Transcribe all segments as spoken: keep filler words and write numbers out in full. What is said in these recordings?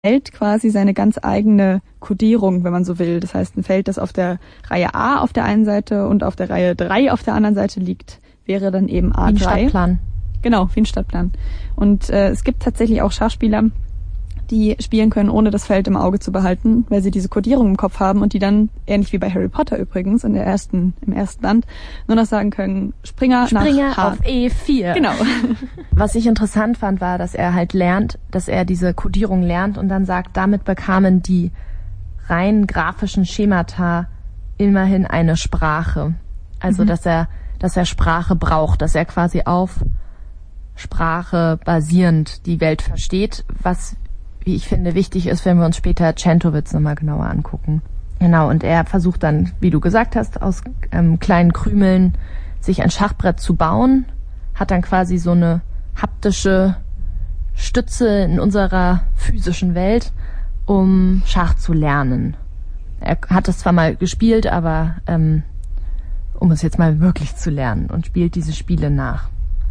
Feld quasi seine ganz eigene Kodierung, wenn man so will. Das heißt, ein Feld, das auf der Reihe A auf der einen Seite und auf der Reihe drei auf der anderen Seite liegt, wäre dann eben A drei. Wie ein Stadtplan. Genau, wie ein Stadtplan. Und äh, es gibt tatsächlich auch Schachspieler, die spielen können, ohne das Feld im Auge zu behalten, weil sie diese Kodierung im Kopf haben und die dann, ähnlich wie bei Harry Potter übrigens, in der ersten, im ersten Band, nur noch sagen können, Springer, Springer nach H. auf E vier. Genau. Was ich interessant fand, war, dass er halt lernt, dass er diese Kodierung lernt und dann sagt, damit bekamen die rein grafischen Schemata immerhin eine Sprache. Also, mhm. dass er, dass er Sprache braucht, dass er quasi auf Sprache basierend die Welt versteht, was, wie ich finde, wichtig ist, wenn wir uns später Centowitz nochmal genauer angucken. Genau, und er versucht dann, wie du gesagt hast, aus ähm, kleinen Krümeln sich ein Schachbrett zu bauen, hat dann quasi so eine haptische Stütze in unserer physischen Welt, um Schach zu lernen. Er hat es zwar mal gespielt, aber ähm, um es jetzt mal wirklich zu lernen und spielt diese Spiele nach.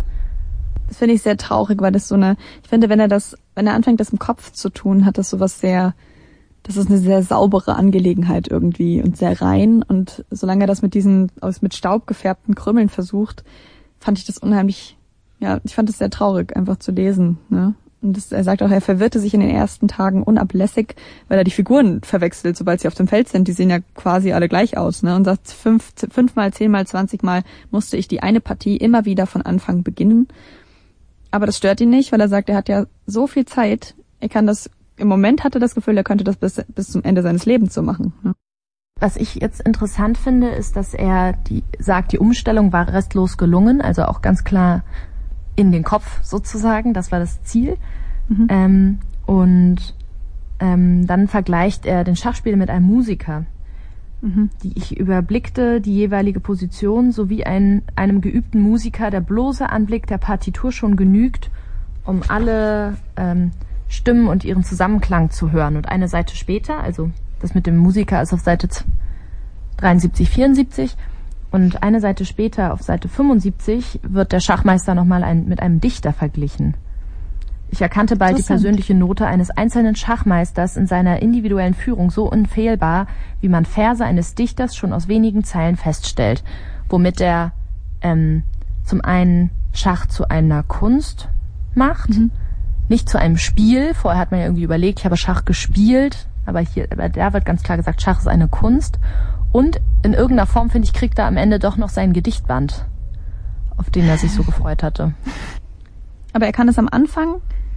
Das finde ich sehr traurig, weil das so eine, ich finde, wenn er das, wenn er anfängt, das im Kopf zu tun, hat das sowas sehr, das ist eine sehr saubere Angelegenheit irgendwie und sehr rein. Und solange er das mit diesen, aus mit Staub gefärbten Krümmeln versucht, fand ich das unheimlich, ja, ich fand es sehr traurig, einfach zu lesen, ne? Und das, er sagt auch, er verwirrte sich in den ersten Tagen unablässig, weil er die Figuren verwechselt, sobald sie auf dem Feld sind. Die sehen ja quasi alle gleich aus, ne? Und sagt, fünf, fünfmal, zehnmal, zwanzigmal musste ich die eine Partie immer wieder von Anfang beginnen. Aber das stört ihn nicht, weil er sagt, er hat ja so viel Zeit, er kann das, im Moment hat er das Gefühl, er könnte das bis, bis zum Ende seines Lebens so machen. Ne? Was ich jetzt interessant finde, ist, dass er die sagt, die Umstellung war restlos gelungen, also auch ganz klar in den Kopf sozusagen, das war das Ziel. Mhm. Ähm, und ähm, dann vergleicht er den Schachspieler mit einem Musiker. Mhm. Die ich überblickte die jeweilige Position sowie ein, einem geübten Musiker der bloße Anblick der Partitur schon genügt, um alle ähm, Stimmen und ihren Zusammenklang zu hören. Und eine Seite später, also das mit dem Musiker ist auf Seite dreiundsiebzig, vierundsiebzig und eine Seite später auf Seite fünfundsiebzig wird der Schachmeister nochmal ein, mit einem Dichter verglichen. Ich erkannte bald die persönliche Note eines einzelnen Schachmeisters in seiner individuellen Führung so unfehlbar, wie man Verse eines Dichters schon aus wenigen Zeilen feststellt, womit er ähm, zum einen Schach zu einer Kunst macht, mhm. nicht zu einem Spiel. Vorher hat man ja irgendwie überlegt, ich habe Schach gespielt, aber hier, aber da wird ganz klar gesagt, Schach ist eine Kunst. Und in irgendeiner Form, finde ich, kriegt er am Ende doch noch sein Gedichtband, auf den er sich so gefreut hatte. Aber er kann es am Anfang.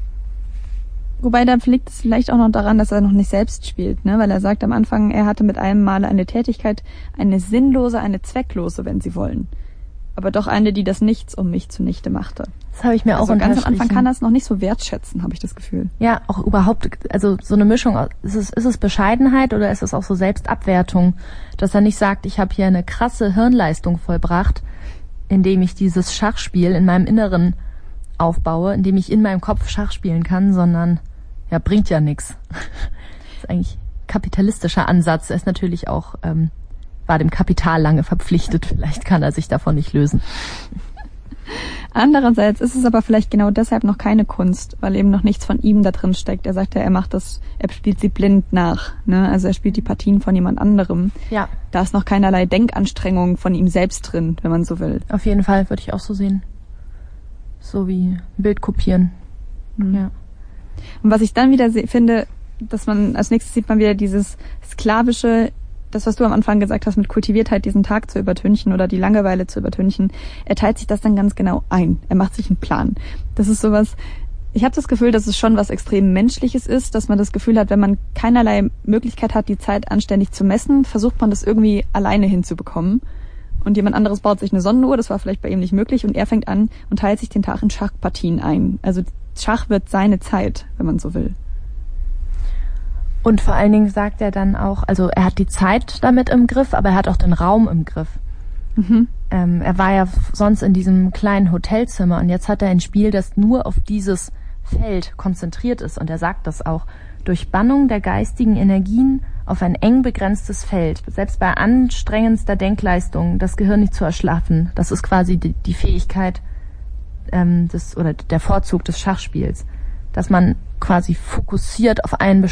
Wobei, da liegt es vielleicht auch noch daran, dass er noch nicht selbst spielt, ne? Weil er sagt am Anfang, er hatte mit einem Male eine Tätigkeit, eine sinnlose, eine zwecklose, wenn Sie wollen. Aber doch eine, die das Nichts um mich zunichte machte. Das habe ich mir also auch ganz am Anfang kann er es noch nicht so wertschätzen, habe ich das Gefühl. Ja, auch überhaupt, also so eine Mischung, ist es, ist es Bescheidenheit oder ist es auch so Selbstabwertung, dass er nicht sagt, ich habe hier eine krasse Hirnleistung vollbracht, indem ich dieses Schachspiel in meinem Inneren aufbaue, indem ich in meinem Kopf Schach spielen kann, sondern ja, bringt ja nichts. Das ist eigentlich kapitalistischer Ansatz. Er ist natürlich auch, ähm, war dem Kapital lange verpflichtet. Vielleicht kann er sich davon nicht lösen. Andererseits ist es aber vielleicht genau deshalb noch keine Kunst, weil eben noch nichts von ihm da drin steckt. Er sagt ja, er macht das, er spielt sie blind nach, ne? Also er spielt die Partien von jemand anderem. Ja. Da ist noch keinerlei Denkanstrengung von ihm selbst drin, wenn man so will. Auf jeden Fall, würde ich auch so sehen. So wie Bild kopieren. Mhm. Ja. Und was ich dann wieder se- finde, dass man, als nächstes sieht man wieder dieses sklavische, das, was du am Anfang gesagt hast, mit Kultiviertheit diesen Tag zu übertünchen oder die Langeweile zu übertünchen. Er teilt sich das dann ganz genau ein. Er macht sich einen Plan. Das ist sowas, ich habe das Gefühl, dass es schon was extrem Menschliches ist, dass man das Gefühl hat, wenn man keinerlei Möglichkeit hat, die Zeit anständig zu messen, versucht man das irgendwie alleine hinzubekommen. Und jemand anderes baut sich eine Sonnenuhr, das war vielleicht bei ihm nicht möglich, und er fängt an und teilt sich den Tag in Schachpartien ein. Also Schach wird seine Zeit, wenn man so will. Und vor allen Dingen sagt er dann auch, also er hat die Zeit damit im Griff, aber er hat auch den Raum im Griff. Mhm. Ähm, er war ja sonst in diesem kleinen Hotelzimmer und jetzt hat er ein Spiel, das nur auf dieses Feld konzentriert ist. Und er sagt das auch, durch Bannung der geistigen Energien auf ein eng begrenztes Feld, selbst bei anstrengendster Denkleistung, das Gehirn nicht zu erschlaffen. Das ist quasi die, die Fähigkeit ähm, des oder der Vorzug des Schachspiels, dass man quasi fokussiert auf einen